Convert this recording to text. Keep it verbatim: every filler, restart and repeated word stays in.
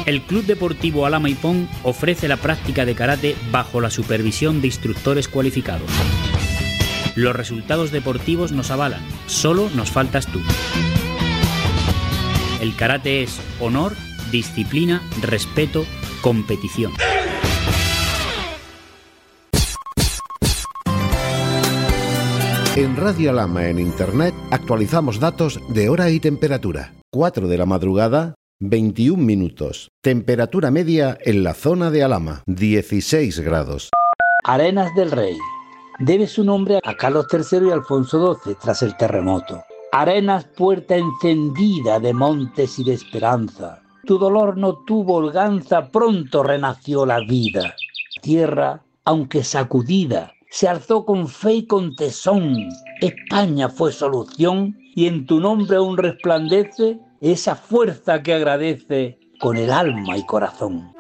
El Club Deportivo Alhama Ipón ofrece la práctica de karate bajo la supervisión de instructores cualificados. Los resultados deportivos nos avalan, solo nos faltas tú. El karate es honor, disciplina, respeto, competición. En Radio Alhama en Internet actualizamos datos de hora y temperatura. cuatro de la madrugada, veintiún minutos. Temperatura media en la zona de Alhama, dieciséis grados. Arenas del Rey. Debe su nombre a Carlos tercero y Alfonso doce tras el terremoto. Arenas, puerta encendida de montes y de esperanza. Tu dolor no tuvo holganza, pronto renació la vida. Tierra, aunque sacudida, se alzó con fe y con tesón. España fue solución y en tu nombre aún resplandece esa fuerza que agradece con el alma y corazón.